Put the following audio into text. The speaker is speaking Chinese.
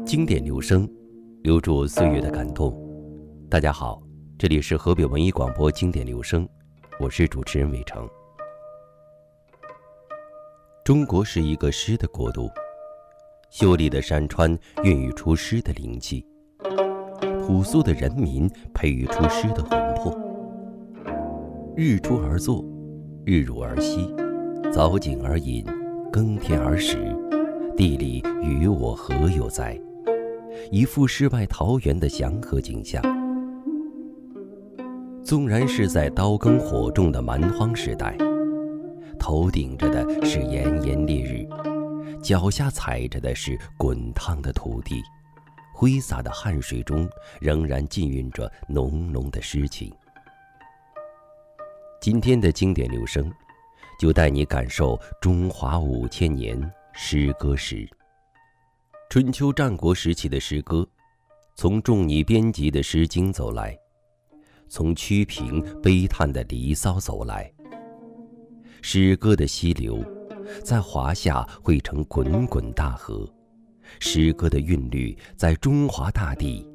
经典留声，留住岁月的感动。大家好，这里是河北文艺广播经典留声，我是主持人伟成。中国是一个诗的国度，秀丽的山川孕育出诗的灵气，朴素的人民培育出诗的魂魄。日出而作，日入而息，早景而饮，耕田而食，地里与我何有哉？一副世外桃源的祥和景象。纵然是在刀耕火种的蛮荒时代，头顶着的是炎炎烈日，脚下踩着的是滚烫的土地，挥洒的汗水中仍然浸蕴着浓浓的诗情。今天的经典留声，就带你感受中华5000年诗歌史。春秋战国时期的诗歌，从仲尼编辑的《诗经》走来，从屈平悲叹的《离骚》走来。诗歌的溪流在华夏汇成滚滚大河，诗歌的韵律在中华大地